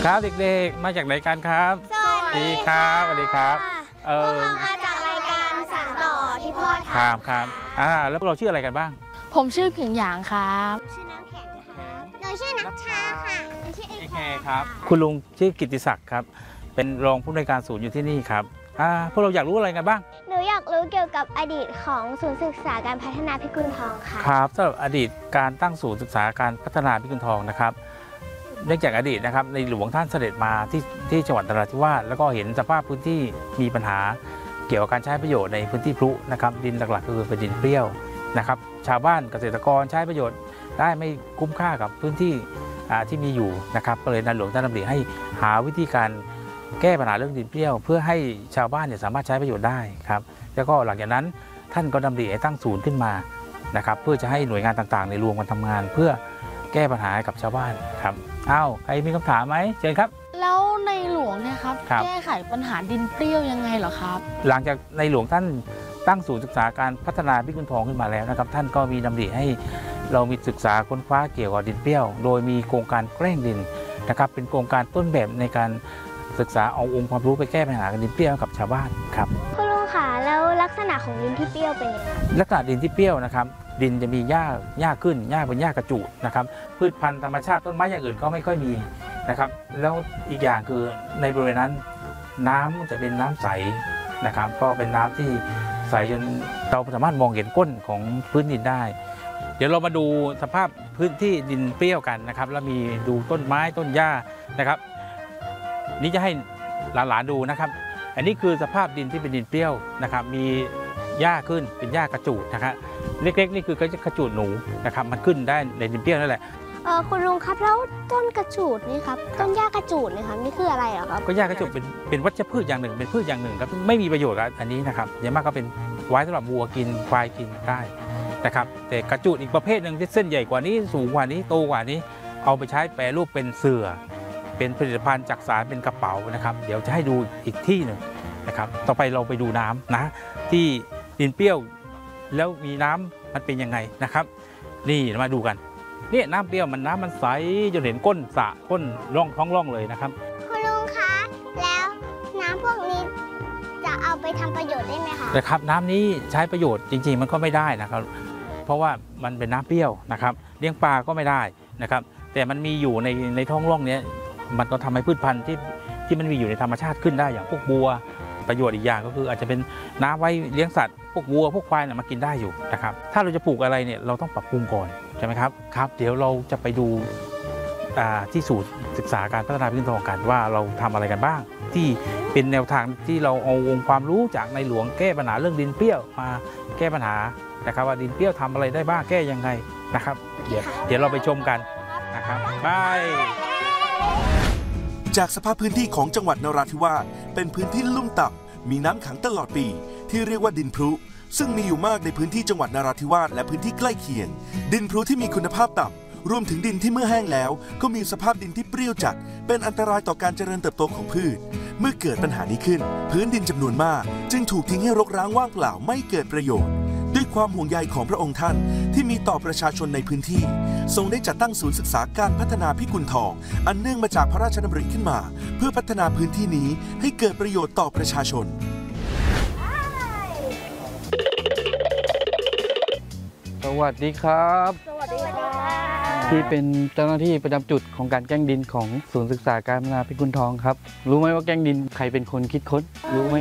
ครับเด็กๆมาจากไหนกันครับสวัสดีครับสวัสดีครับพวกเรามาจากรายการสานต่อที่พ่อทำครับแล้วพวกเราชื่ออะไรกันบ้างผมชื่อเพียงหยางครับชื่อน้ำแข็งค่ะหนูชื่อนัชชาค่ะหนูชื่อเอเคครับคุณลุงชื่อกิตติศักดิ์ครับเป็นรองผู้อำนวยการศูนย์อยู่ที่นี่ครับพวกเราอยากรู้อะไรกันบ้างหนูอยากรู้เกี่ยวกับอดีตของศูนย์ศึกษาการพัฒนาพิกุลทองค่ะครับสำหรับอดีตการตั้งศูนย์ศึกษาการพัฒนาพิกุลทองนะครับเนื่องจากอดีตนะครับในหลวงท่านเสด็จมาที่จังหวัดนราธิวาสแล้วก็เห็นสภาพพื้นที่มีปัญหาเกี่ยวกับการใช้ประโยชน์ในพื้นที่พลุนะครับดินหลักๆก็คือเป็นดินเปรี้ยวนะครับชาวบ้านเกษตรกรใช้ประโยชน์ได้ไม่คุ้มค่ากับพื้นที่ที่มีอยู่นะครับก็เลยในหลวงท่านดำริให้หาวิธีการแก้ปัญหาเรื่องดินเปรี้ยวเพื่อให้ชาวบ้านสามารถใช้ประโยชน์ได้ครับแล้วก็หลังจากนั้นท่านก็ดำริให้ตั้งศูนย์ขึ้นมานะครับเพื่อจะให้หน่วยงานต่างๆในรวมกันทำงานเพื่อแก้ปัญหาให้กับชาวบ้านครับใครมีคำถามไหมเชิญครับแล้วในหลวงเนี่ยครับแก้ไขปัญหาดินเปรี้ยวยังไงเหรอครับหลังจากในหลวงท่านตั้งศูนย์ศึกษาการพัฒนาพิกุลทองขึ้นมาแล้วนะครับท่านก็มีดำริให้เรามีศึกษาค้นคว้าเกี่ยวกับดินเปรี้ยวโดยมีโครงการแกล้งดินนะครับเป็นโครงการต้นแบบในการศึกษาเอาองค์ความรู้ไปแก้ปัญหาดินเปรี้ยวกับชาวบ้านครับคุณลุงค่ะแล้วลักษณะของดินที่เปรี้ยวเป็นยังไงลักษณะดินที่เปรี้ยวนะครับดินจะมีหญ้าขึ้นหญ้าเป็นหญ้ากระจุนะครับพืชพันธุ์ธรรมชาติต้นไม้อย่างอื่นก็ไม่ค่อยมีนะครับแล้วอีกอย่างคือในบริเวณนั้นน้ำจะเป็นน้ำใสนะครับก็เป็นน้ำที่ใสจนเราสามารถมองเห็นก้นของพื้นดินได้เดี๋ยวเรามาดูสภาพพื้นที่ดินเปรี้ยวกันนะครับแล้วมีดูต้นไม้ต้นหญ้านะครับนี่จะให้หลานๆดูนะครับอันนี้คือสภาพดินที่เป็นดินเปรี้ยวนะครับมีหญ้าขึ้นเป็นหญ้ากระจูดนะครับเล็กๆนี่คือกระจูดหนูนะครับมันขึ้นได้ในดินเปรี้ยวนั่นแหละคุณลุงครับแล้วต้นกระจูดนี่ครับต้นหญ้ากระจูดนี่ครับนี่คืออะไรเหรอครับก็หญ้ากระจูดเป็นวัชพืชอย่างหนึ่งเป็นพืชอย่างหนึ่งครับไม่มีประโยชน์กับอันนี้นะครับอย่างมากก็เป็นไว้สำหรับวัวกินควายกินได้นะครับแต่กระจูดอีกประเภทหนึ่งที่เส้นใหญ่กว่านี้สูงกว่านี้โตกว่านี้เอาไปใช้แปรรูปเป็นเสื่อเป็นผลิตภัณฑ์จักสานเป็นกระเป๋านะครับเดี๋ยวจะให้ดูอีกที่หนึ่งนะครับต่อไปเราไปดูน้ำนะที่ดินเปรี้ยวแล้วมีน้ำมันเป็นยังไงนะครับนี่มาดูกันนี่น้ำเปรี้ยวน้ำมันใสจนเห็นก้นสระก้นท้องร่องเลยนะครับคุณลุงคะแล้วน้ำพวกนี้จะเอาไปทำประโยชน์ได้ไหมคะนะครับน้ำนี้ใช้ประโยชน์จริงๆมันก็ไม่ได้นะครับเพราะว่ามันเป็นน้ำเปรี้ยวนะครับเลี้ยงปลาก็ไม่ได้นะครับแต่มันมีอยู่ในท้องร่องนี้มันก็ทำให้พืชพันธุ์ที่มันมีอยู่ในธรรมชาติขึ้นได้อย่างพวกบัวประโยชน์อีกอย่างก็คืออาจจะเป็นน้ำไว้เลี้ยงสัตว์พวกวัวพวกควายมากินได้อยู่นะครับถ้าเราจะปลูกอะไรเนี่ยเราต้องปรับปรุงก่อนใช่ไหมครับเดี๋ยวเราจะไปดูที่ศูนย์ศึกษาการพัฒนาพิกุลทองกันว่าเราทำอะไรกันบ้างที่เป็นแนวทางที่เราเอาองค์ความรู้จากในหลวงแก้ปัญหาเรื่องดินเปรี้ยวมาแก้ปัญหานะครับว่าดินเปรี้ยวทำอะไรได้บ้างแก้ยังไงนะครับเดี๋ยวเราไปชมกันนะครับบายจากสภาพพื้นที่ของจังหวัดนราธิวาสเป็นพื้นที่ลุ่มต่ำมีน้ำขังตลอดปีที่เรียกว่าดินพลุซึ่งมีอยู่มากในพื้นที่จังหวัดนราธิวาสและพื้นที่ใกล้เคียงดินพลุที่มีคุณภาพต่ำรวมถึงดินที่เมื่อแห้งแล้วก็มีสภาพดินที่เปรี้ยวจัดเป็นอันตรายต่อการเจริญเติบโตของพืชเมื่อเกิดปัญหานี้ขึ้นพื้นดินจำนวนมากจึงถูกทิ้งให้รกร้างว่างเปล่าไม่เกิดประโยชน์ด้วยความห่วงใยของพระองค์ท่านที่มีต่อประชาชนในพื้นที่ทรงได้จัดตั้งศูนย์ศึกษาการพัฒนาพิกุลทองอันเนื่องมาจากพระราชดำริขึ้นมาเพื่อพัฒนาพื้นที่นี้ให้เกิดประโยชน์ต่อประชาชนสวัสดีครับสวัสดีค่ะที่เป็นเจ้าหน้าที่ประจำจุดของการแกล้งดินของศูนย์ศึกษาการพัฒนาพิกุลทองครับรู้ไหมว่าแกล้งดินใครเป็นคนคิดค้นรู้ไหม